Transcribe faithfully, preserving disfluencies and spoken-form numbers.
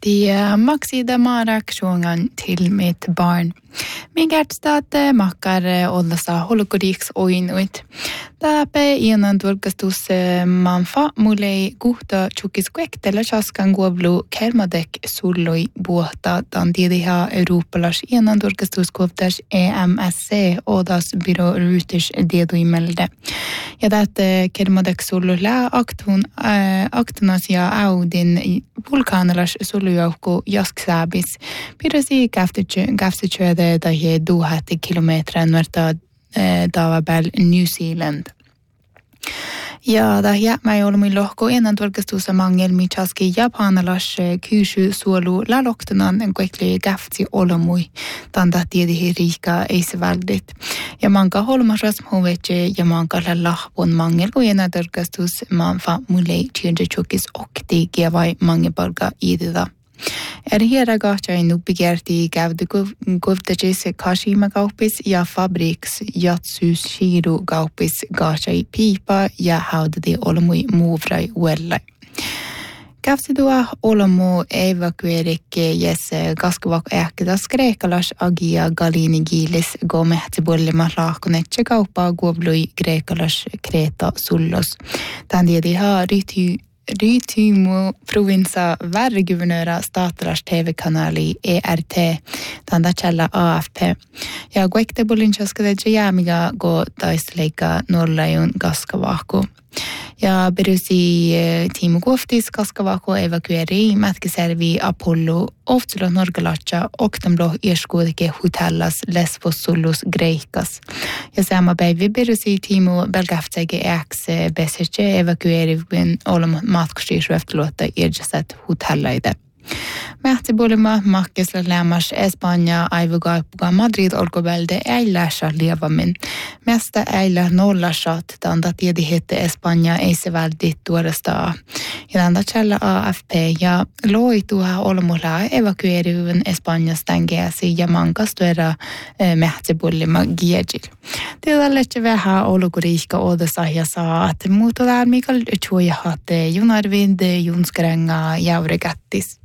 De Maxida Marak sjungan till mitt barn. Min gärtstat makkar ollasa holokoriks oinuit. Täpä ienan tulkastus manfa mulei guhta chukiskuektella chaskan guoblu kermadek sulloi buhta dan diediha europalas ienan tulkastus kuoptas E M S C odas byro ruutish dieduimelde. Ja tätä kermadek sullu lää aktun aktunas ja audin vulkaanalas sullujoukku jasksaabis. Pirosi käftitsyöde da je duhatti kilometran nuorta Davabel New Zealand. Ja da jämmäi olmi lohko ennen tulkastuussa mangelmi chaski japanalas kyysy suolu laloktanan kuekli käftsi olomui tanda tiedihi riika eisväldit. Ja manka holmasras hovetse ja manka lahpon mangel kun ennen tulkastuus manfa mulei tjendechukis okti kievai mangebalga idida. Er hera gacha nu begerti gavde guvdages Kashima gaupis ja fabriks Yatsus Shiru gaupis gacha i pipa ja haudadi olomui muuvrai uelle. Gavsidua olomu evakuerikke jes kaskavak ehkedas Kreekalas agia galini gilis go mehtibulima laakonetse kauppa guoblui Kreekalas Kreta sullos. Tandiedi ha ryti Rytymo provinsa värreguvernöra statelas T V-kanali E R T, tanda källa A F P. Ja guekte bolinchaskade jäämiga go taistleika nollajun kaskavahku. Ja berusi Timo Koftis kaskavahku evakueri mätkiservi Apollo oftsulo norgalatja oktamlo irskuudike hotellas Lesbos sullus Greikas. Ja sama päivä berusi Timo belgaftege äks besetse evakuerivin olem matkustisruefteluotta irjaset hotellaide. Mähtibulima makkisla lämmas Espanja aivugaippuga Madrid olkobelde äiläsä lievamin. Mesta äilä nollasat tanda tiedihette Espanja eiseväldit tuodastaa. Ja tanda källä A F P ja loituha olmulla evakuerivun Espanjasta tänkeäsi ja mankastuera mähtibulima giejil. Tiedälle vähän olukuriikka odassa ja saa, että muutodaan Mikael Tjujahat junarvind junskerenga jaurigattis.